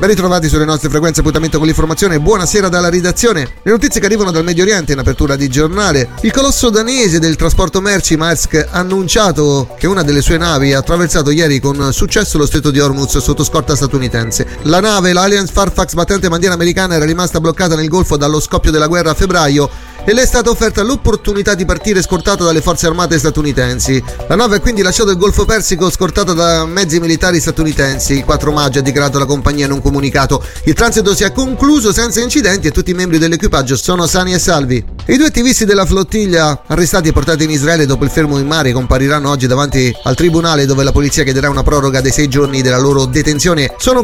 Ben ritrovati sulle nostre frequenze, appuntamento con l'informazione. Buonasera dalla redazione. Le notizie che arrivano dal Medio Oriente in apertura di giornale. Il colosso danese del trasporto merci Maersk ha annunciato che una delle sue navi ha attraversato ieri con successo lo stretto di Hormuz sotto scorta statunitense. La nave, la Alliance Fairfax battente bandiera americana, era rimasta bloccata nel Golfo dallo scoppio della guerra a febbraio e le è stata offerta l'opportunità di partire scortata dalle forze armate statunitensi. La nave ha quindi lasciato il Golfo Persico scortata da mezzi militari statunitensi. Il 4 maggio ha dichiarato la compagnia in un comunicato. Il transito si è concluso senza incidenti e tutti i membri dell'equipaggio sono sani e salvi. I 2 attivisti della flottiglia arrestati e portati in Israele dopo il fermo in mare compariranno oggi davanti al tribunale, dove la polizia chiederà una proroga dei 6 giorni della loro detenzione. Sono